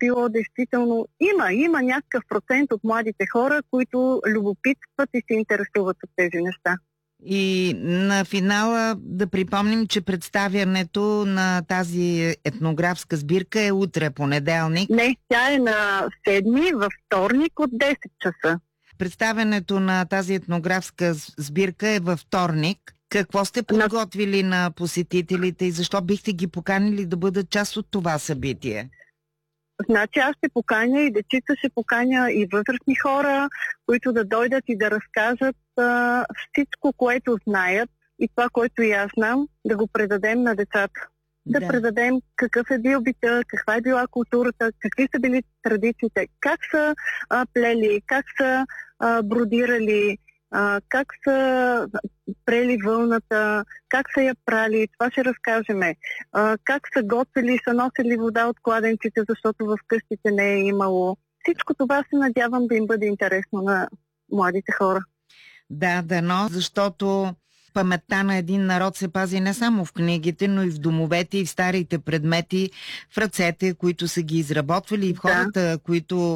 било действително. Има някакъв процент от младите хора, които любопитстват и се интересуват от тези неща. И на финала да припомним, че представянето на тази етнографска сбирка е утре, понеделник. Не, тя е на 7 във вторник от 10 часа. Представянето на тази етнографска сбирка е във вторник. Какво сте подготвили на посетителите и защо бихте ги поканили да бъдат част от това събитие? Значи аз ще поканя и дечица, ще поканя и възрастни хора, които да дойдат и да разкажат всичко, което знаят и това, което и аз знам, да го предадем на децата. Да предадем какъв е бил бита, каква е била културата, какви са били традициите, как са плели, как са бродирали, как са прели вълната, как са я прали, това ще разкажеме. Как са готвили, са носили вода от кладенците, защото в къщите не е имало. Всичко това се надявам да им бъде интересно на младите хора. Да, дано, защото паметта на един народ се пази не само в книгите, но и в домовете и в старите предмети, в ръцете, които са ги изработвали и в хората, които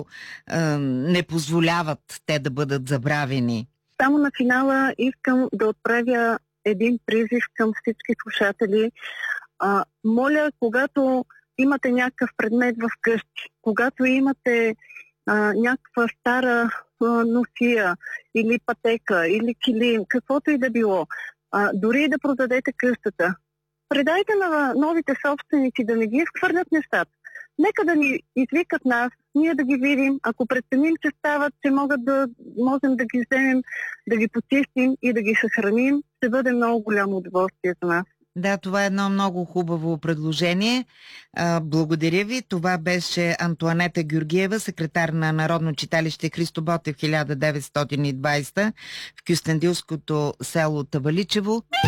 не позволяват те да бъдат забравени. Само на финала искам да отправя един призив към всички слушатели. Моля, когато имате някакъв предмет в къщи, когато имате някаква стара носия или пътека, или килим, каквото и да било, дори да продадете къщата, предайте на новите собственици да не ги изхвърлят нещата. Нека да ни извикат нас, ние да ги видим. Ако преценим, че стават, че можем да ги вземем, да ги почистим и да ги съхраним, ще бъде много голямо удоволствие за нас. Да, това е едно много хубаво предложение. Благодаря ви. Това беше Антоанета Георгиева, секретар на Народно читалище Христо Ботев 1920 в Кюстендилското село Таваличево.